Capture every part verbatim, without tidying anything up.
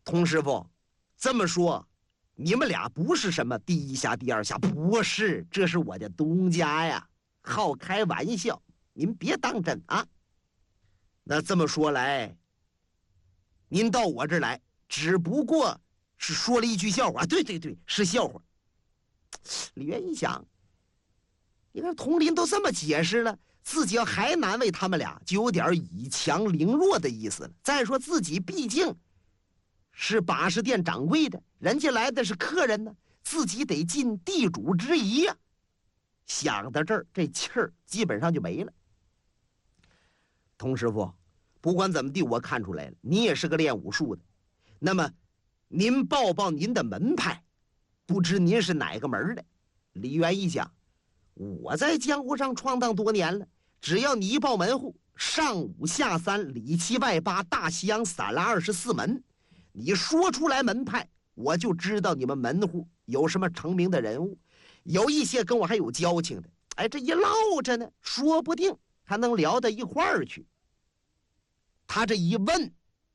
童师傅，这么说，你们俩不是什么第一侠、第二侠，不是，这是我的东家呀，好开玩笑，您别当真啊。那这么说来，您到我这儿来，只不过是说了一句笑话。对对对，是笑话。李渊一想，你看佟林都这么解释了，自己要还难为他们俩，就有点以强凌弱的意思了。再说自己毕竟是把式店掌柜的，人家来的是客人呢，自己得尽地主之谊呀、啊。想到这儿，这气儿基本上就没了。童师傅，不管怎么地，我看出来了，你也是个练武术的。那么，您报报您的门派，不知您是哪个门的？李渊一想，我在江湖上闯荡多年了，只要你一报门户，上五下三，里七外八，大西洋散了二十四门，你说出来门派，我就知道你们门户有什么成名的人物，有一些跟我还有交情的。哎，这一唠着呢，说不定还能聊到一块儿去。他这一问，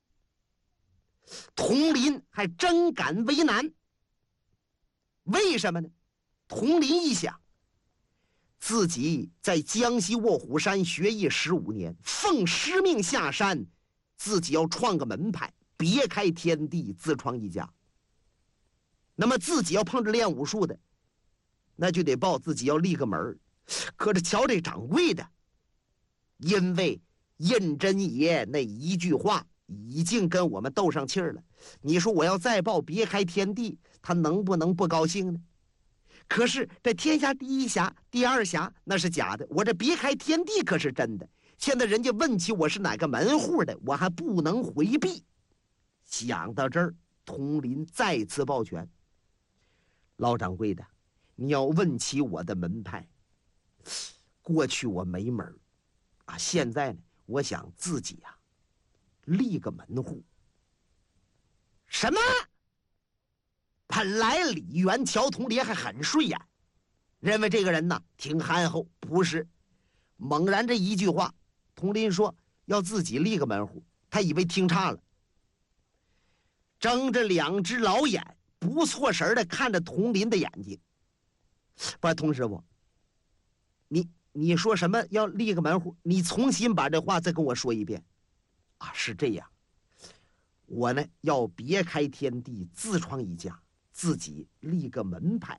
佟林还真敢为难。为什么呢？佟林一想，自己在江西卧虎山学艺十五年，奉师命下山，自己要创个门派，别开天地，自创一家。那么自己要碰着练武术的，那就得报自己要立个门。可是瞧这掌柜的，因为胤禛爷那一句话已经跟我们斗上气儿了，你说我要再报别开天地，他能不能不高兴呢？可是这天下第一侠、第二侠那是假的，我这别开天地可是真的。现在人家问起我是哪个门户的，我还不能回避。想到这儿，佟林再次抱拳：“老掌柜的，你要问起我的门派，过去我没门啊，现在呢，我想自己呀、啊、立个门户。”什么？本来李元瞧佟林还很顺眼，认为这个人呢挺憨厚，不是。猛然这一句话，佟林说要自己立个门户，他以为听差了，睁着两只老眼，不错神的看着佟林的眼睛。不是，佟师傅，你你说什么要立个门户？你重新把这话再跟我说一遍。啊，是这样，我呢要别开天地，自创一家，自己立个门派。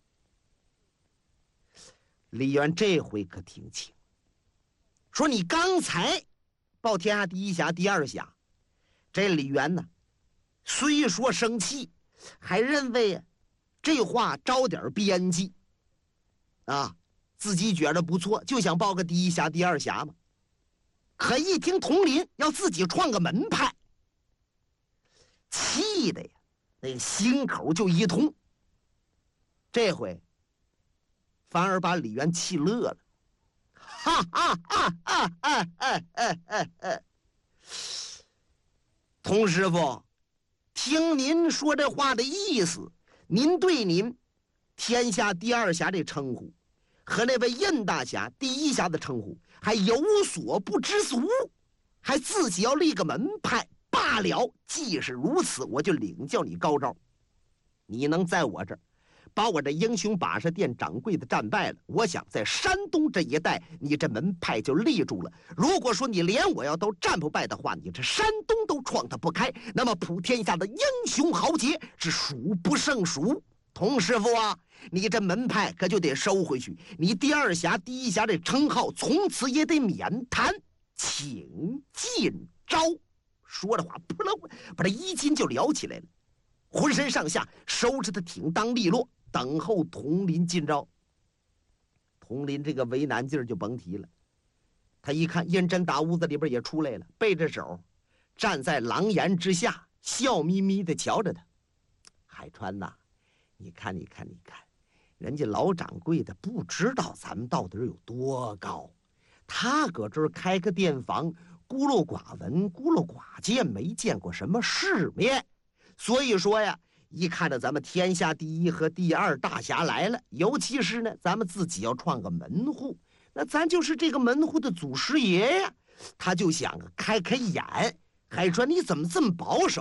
李渊这回可听清，说你刚才报天下第一侠、第二侠，这李渊呢，虽说生气，还认为这话招点边际啊，自己觉得不错，就想报个第一侠、第二侠嘛。可一听佟林要自己创个门派，气的呀，那个心口就一通。这回反而把李渊气乐了，哈哈哈哈哈哈哈哈哈！佟师傅，听您说这话的意思，您对您天下第二侠这称呼和那位胤大侠第一侠的称呼还有所不知足，还自己要立个门派。罢了，既是如此，我就领教你高招。你能在我这儿把我这英雄把式店掌柜的战败了，我想在山东这一带，你这门派就立住了。如果说你连我要都战不败的话，你这山东都闯得不开，那么普天下的英雄豪杰是数不胜数。童师傅啊，你这门派可就得收回去，你第二侠、第一侠这称号从此也得免谈，请进招。说的话扑棱把这衣襟就撩起来了，浑身上下收拾的挺当利落，等候佟林进招。佟林这个为难劲儿就甭提了，他一看胤禛打屋子里边也出来了，背着手站在廊檐之下，笑眯眯的瞧着他。海川呐，你看你看你看，人家老掌柜的不知道咱们到底有多高，他搁这儿开个店房，孤陋寡闻，孤陋寡见，没见过什么世面。所以说呀，一看到咱们天下第一和第二大侠来了，尤其是呢咱们自己要创个门户，那咱就是这个门户的祖师爷呀。他就想开开眼，海川你怎么这么保守？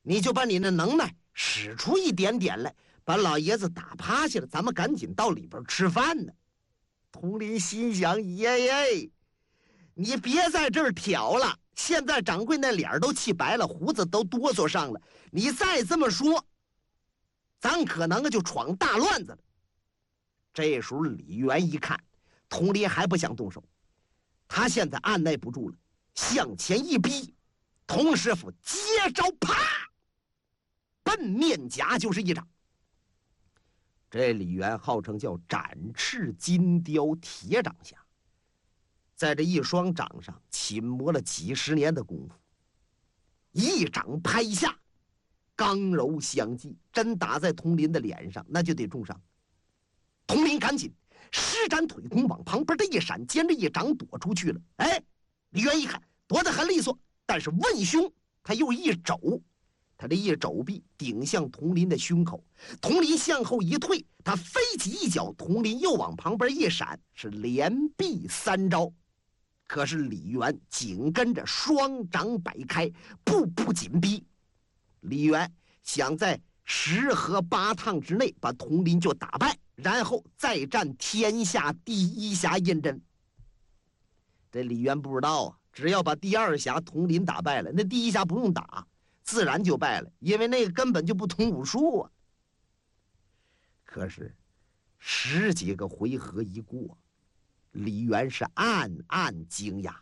你就把你的能耐使出一点点来，把老爷子打趴下了，咱们赶紧到里边吃饭呢。佟林心想：爷爷，你别在这儿挑了，现在掌柜那脸都气白了，胡子都哆嗦上了，你再这么说，咱可能就闯大乱子了。这时候李元一看佟林还不想动手，他现在按耐不住了，向前一逼，佟师傅接招，啪，奔面颊就是一掌。这李元号称叫展翅金雕铁掌侠，在这一双掌上侵磨了几十年的功夫，一掌拍下，刚柔相济，真打在佟林的脸上，那就得重伤。佟林赶紧施展腿功往旁边的一闪，接着一掌躲出去了。哎，李元一看躲得很利索，但是问凶他又一肘，他这一肘臂顶向佟林的胸口，佟林向后一退，他飞起一脚，佟林又往旁边一闪，是连臂三招。可是李元紧跟着双掌摆开，步步紧逼。李元想在十合八趟之内把佟林就打败，然后再战天下第一侠胤禛。这李元不知道啊，只要把第二侠佟林打败了，那第一侠不用打，自然就败了，因为那个根本就不通武术啊。可是十几个回合一过，李元是暗暗惊讶，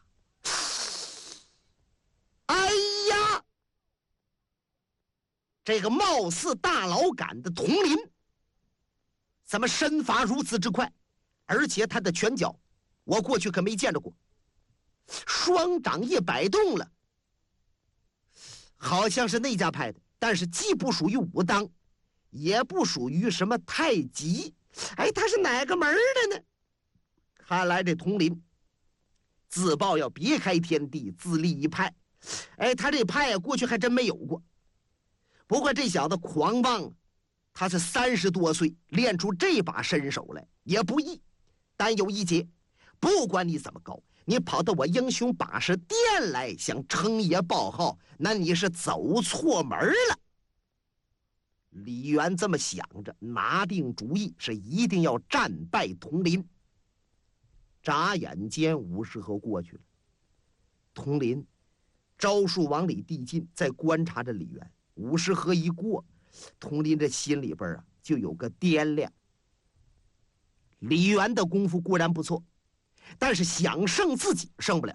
哎呀，这个貌似大老杆的佟林怎么身法如此之快，而且他的拳脚我过去可没见着过，双掌一摆动了，好像是内家派的，但是既不属于武当，也不属于什么太极，哎，他是哪个门的呢？看来这佟林自报要别开天地，自立一派。哎，他这派啊，过去还真没有过。不过这小子狂妄，他是三十多岁练出这把身手来也不易。但有一节，不管你怎么高，你跑到我英雄把式店来想称爷报号，那你是走错门了。李元这么想着，拿定主意，是一定要战败佟林。眨眼间五十合过去了，佟林招数往里递进，在观察着李元。五十合一过，佟林这心里边啊就有个掂量。李元的功夫固然不错，但是想胜自己胜不了。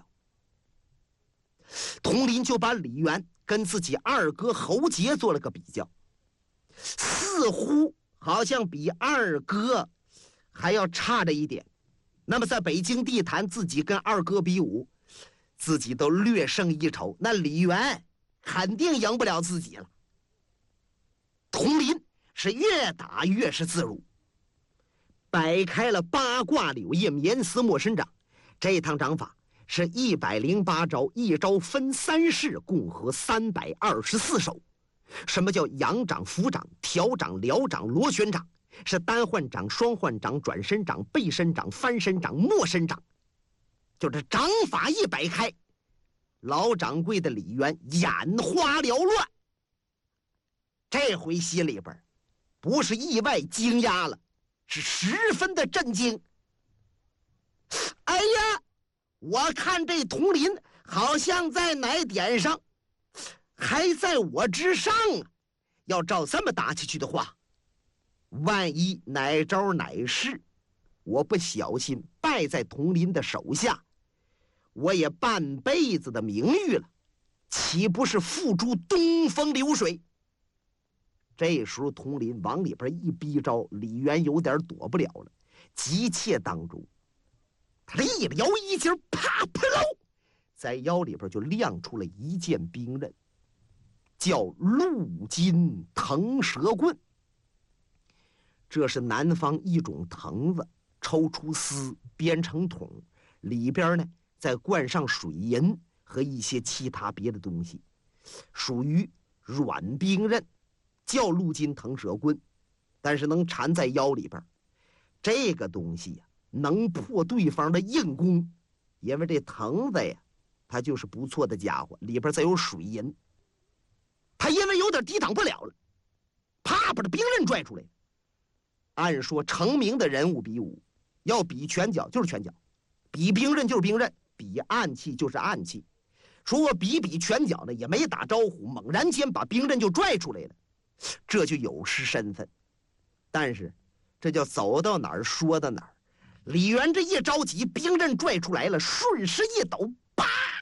佟林就把李元跟自己二哥侯杰做了个比较，似乎好像比二哥还要差着一点。那么在北京地坛，自己跟二哥比武，自己都略胜一筹，那李元肯定赢不了自己了。佟林是越打越是自如，摆开了八卦柳叶绵丝莫伸掌，这趟掌法是一百零八招，一招分三式，共合三百二十四手。什么叫仰掌、扶掌、挑掌、撩掌、螺旋掌？是单换掌、双换掌、转身掌、背身掌、翻身掌、末身掌。就这掌法一摆开，老掌柜的李元眼花缭乱，这回心里边不是意外惊讶了，是十分的震惊。哎呀，我看这佟林好像在哪点上还在我之上啊！要照这么打下去的话，万一哪招哪式我不小心败在佟林的手下，我也半辈子的名誉了，岂不是付诸东风流水？这时候佟林往里边一逼招，李元有点躲不了了，急切当中他一撩一劲，啪啪喽，在腰里边就亮出了一件兵刃，叫陆金腾蛇棍。这是南方一种藤子，抽出丝编成筒，里边呢再灌上水银和一些其他别的东西，属于软兵刃，叫陆金腾蛇棍，但是能缠在腰里边。这个东西呀、啊，能破对方的硬弓，因为这藤子呀，它就是不错的家伙，里边再有水银。 他因为有点抵挡不了了，啪把这兵刃拽出来。按说成名的人物比武，要比拳脚就是拳脚，比兵刃就是兵刃，比暗器就是暗器。说我比比拳脚呢，也没打招呼，猛然间把兵刃就拽出来了，这就有失身份。但是这叫走到哪儿说到哪儿。李渊这一着急，兵刃拽出来了，顺势一抖，啪！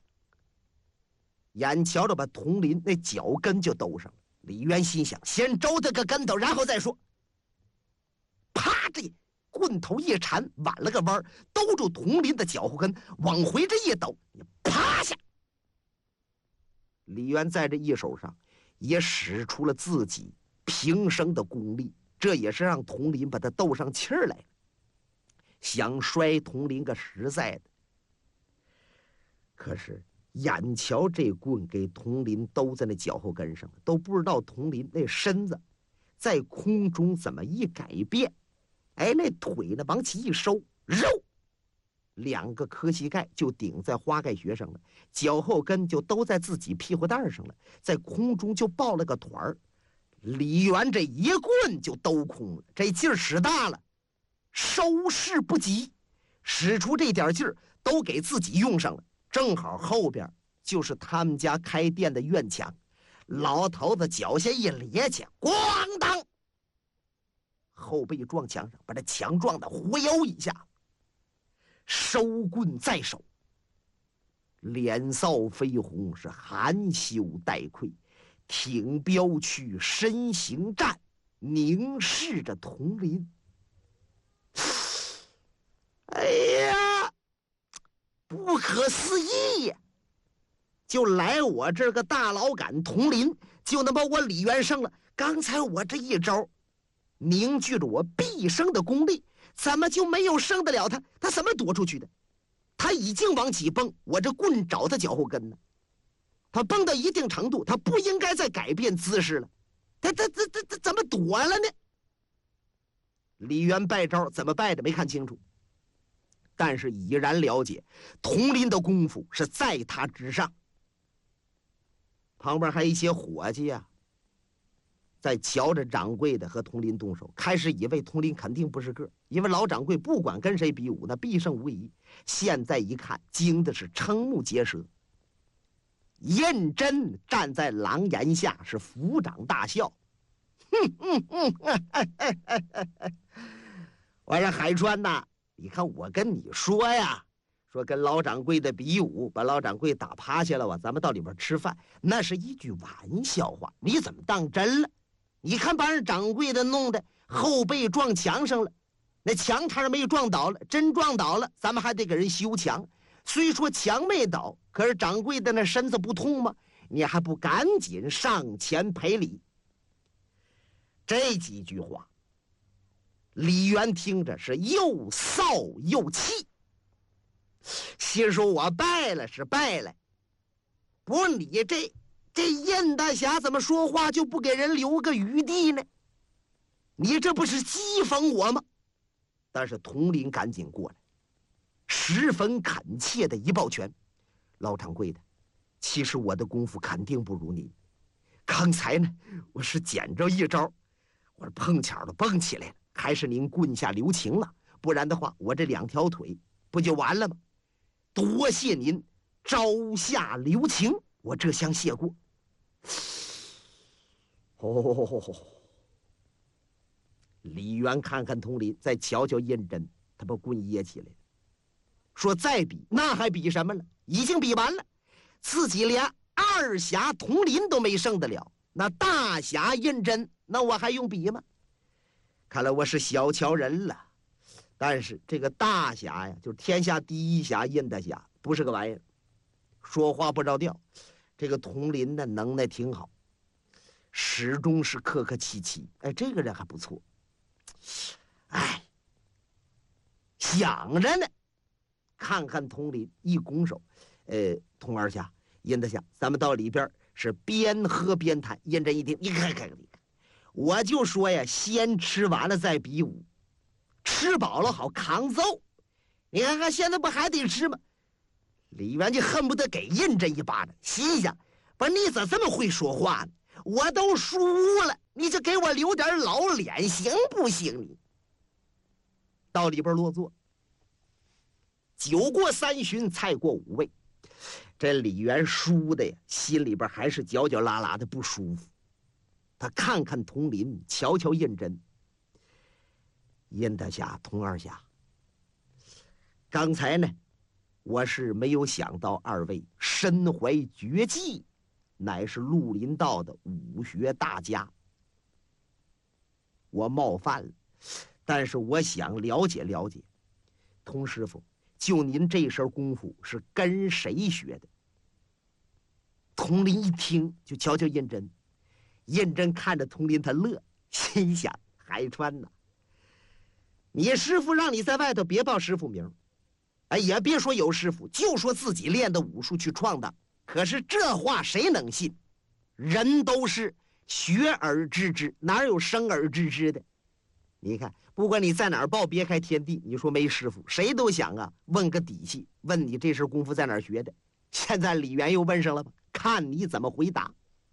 眼瞧着把佟林那脚跟就兜上了。李渊心想，先周他个跟头，然后再说。啪！这棍头一缠，挽了个弯，兜住佟林的脚后跟，往回这一抖，啪下。李渊在这一手上也使出了自己平生的功力，这也是让佟林把他斗上气儿来了。想摔佟林个实在的，可是眼瞧这棍给佟林兜在那脚后跟上了，都不知道佟林那身子在空中怎么一改变，哎，那腿呢往起一收，肉两个磕膝盖就顶在花盖穴上了，脚后跟就都在自己屁股蛋上了，在空中就抱了个团儿。李渊这一棍就兜空了，这劲儿使大了，收势不及，使出这点劲儿都给自己用上了。正好后边就是他们家开店的院墙，老头子脚下一趔趄，咣当，后背撞墙上，把这墙撞得忽悠一下，收棍在手，脸扫绯红，是含羞带愧，挺镖去，身形战，凝视着佟林。哎呀，不可思议呀！就来我这个大老杆佟林，就能把我李渊胜了。刚才我这一招凝聚着我毕生的功力，怎么就没有胜得了他？他怎么躲出去的？他已经往起蹦，我这棍找他脚后跟呢。他蹦到一定程度，他不应该再改变姿势了。他他他他他怎么躲了呢？李渊败招怎么败的没看清楚，但是已然了解佟林的功夫是在他之上。旁边还一些伙计啊，在瞧着掌柜的和佟林动手，开始以为佟林肯定不是个，因为老掌柜不管跟谁比武，那必胜无疑。现在一看，惊的是瞠目结舌。胤禛站在廊檐下，是抚掌大笑。哼哼哼，我说海川呐，你看我跟你说呀，说跟老掌柜的比武，把老掌柜打趴下了，咱们到里边吃饭，那是一句玩笑话，你怎么当真了？你看把人掌柜的弄得后背撞墙上了，那墙他没撞倒了，真撞倒了，咱们还得给人修墙。虽说墙没倒，可是掌柜的那身子不痛吗？你还不赶紧上前赔礼？这几句话，李渊听着是又臊又气，心说我败了是败了，不是你这这燕大侠怎么说话就不给人留个余地呢？你这不是讥讽我吗？但是佟林赶紧过来，十分恳切的一抱拳：老掌柜的，其实我的功夫肯定不如您，刚才呢我是捡着一招，我碰巧的蹦起来了，还是您棍下留情了，不然的话我这两条腿不就完了吗？多谢您招下留情，我这厢谢过。哦，李渊看看佟林，再瞧瞧胤禛，他把棍掖起来了，说再比那还比什么了？已经比完了，自己连二侠佟林都没胜得了，那大侠胤禛，那我还用比吗？看来我是小瞧人了。但是这个大侠呀，就是天下第一侠胤大侠，不是个玩意儿，说话不着调。这个佟林的能耐挺好，始终是客客气气，哎，这个人还不错。哎，想着呢，看看佟林一拱手，呃，佟二侠、胤大侠，咱们到里边是边喝边谈。胤禛一听，你看看你看，我就说呀，先吃完了再比武，吃饱了好扛揍。你看看现在不还得吃吗？李渊就恨不得给胤禛一巴掌，心想：不，你咋这么会说话呢？ 我都输了，你就给我留点老脸行不行？你到里边落座。酒过三巡，菜过五味，这李渊输的呀，心里边还是焦焦拉拉的不舒服。他看看佟林，瞧瞧胤禛，殷大侠、佟二侠，刚才呢，我是没有想到二位身怀绝技，乃是绿林道的武学大家，我冒犯了。但是我想了解了解，佟师傅，就您这身功夫是跟谁学的？佟林一听，就瞧瞧胤禛。胤禛看着佟林，他乐，心想：海川呐，你师傅让你在外头别报师傅名，哎，也别说有师傅，就说自己练的武术去闯荡。可是这话谁能信？人都是学而知之，哪有生而知之的？你看，不管你在哪儿报别开天地，你说没师傅，谁都想啊问个底细，问你这身功夫在哪儿学的。现在李渊又问上了吧，看你怎么回答。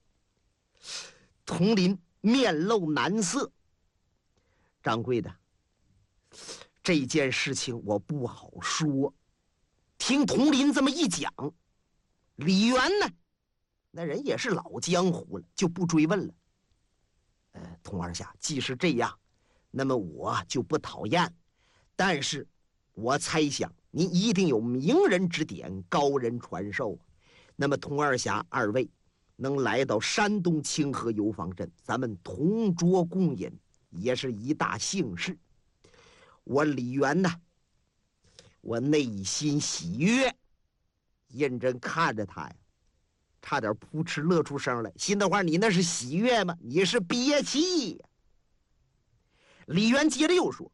佟林面露难色，掌柜的，这件事情我不好说。听佟林这么一讲，李渊呢，那人也是老江湖了，就不追问了。呃，佟二侠，既是这样，那么我就不讨厌，但是我猜想您一定有名人指点，高人传授。那么佟二侠二位能来到山东清河游坊镇，咱们同桌共饮，也是一大幸事。我李渊呢，我内心喜悦。胤禛看着他呀，差点扑哧乐出声来，心的话，你那是喜悦吗？你是憋气呀。李渊接着又说：“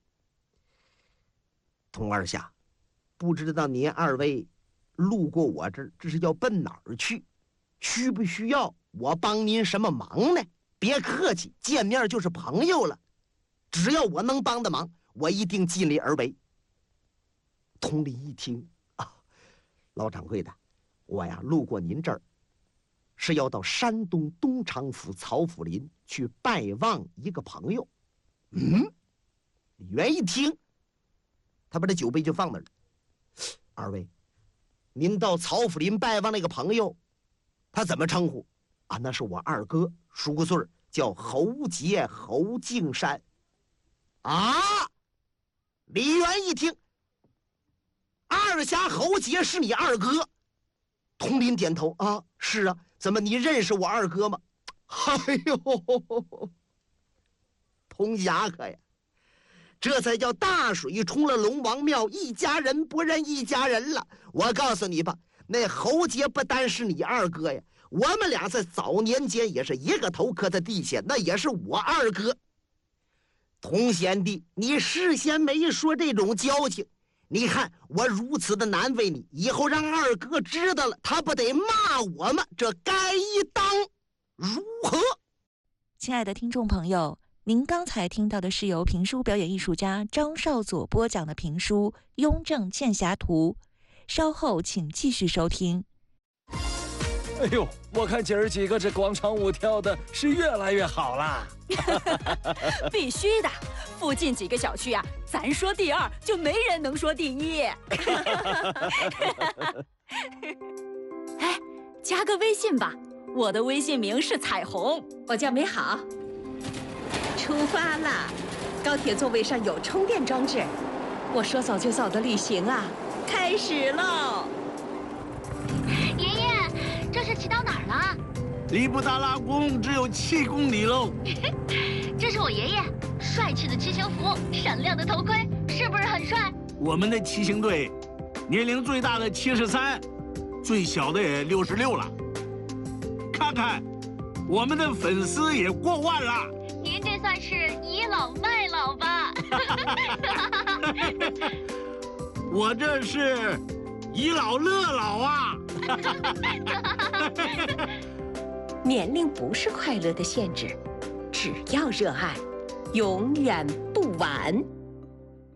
佟二侠，不知道您二位路过我这儿，这是要奔哪儿去？需不需要我帮您什么忙呢？别客气，见面就是朋友了。只要我能帮的忙，我一定尽力而为。”佟林一听啊，老掌柜的，我呀路过您这儿，是要到山东东厂府曹府林去拜望一个朋友。嗯，李渊一听，他把这酒杯就放那儿了。二位，您到曹府林拜望那个朋友，他怎么称呼啊？那是我二哥，熟岁叫侯杰，侯敬山。啊！李渊一听，二侠侯杰是你二哥？佟林点头啊，是啊。怎么你认识我二哥吗？哎呦，佟侠客呀，这才叫大水冲了龙王庙，一家人不认一家人了。我告诉你吧，那侯杰不单是你二哥呀，我们俩在早年间也是一个头磕在地下，那也是我二哥。佟贤弟，你事先没说这种交情，你看我如此的难为你，以后让二哥知道了，他不得骂我吗？这该当如何？ 亲爱的听众朋友，您刚才听到的是由评书表演艺术家张少佐播讲的评书《雍正剑侠图》，稍后请继续收听。 哎呦，我看姐儿几个这广场舞跳的是越来越好啦！ 必须的，附近几个小区啊，咱说第二，就没人能说第一。哎，加个微信吧，我的微信名是彩虹， 我叫美好。出发啦！高铁座位上有充电装置，我说走就走的旅行啊，开始喽！ 爷爷，这是骑到哪儿了？ 离布达拉宫只有七公里喽。 这是我爷爷，帅气的骑行服，闪亮的头盔，是不是很帅？ 我们的骑行队，年龄最大的七十三，最小的也六十六了。看看，我们的粉丝也过万了。 您这算是倚老卖老吧？ 我这是倚老乐老啊！ 年龄不是快乐的限制，只要热爱，永远不晚。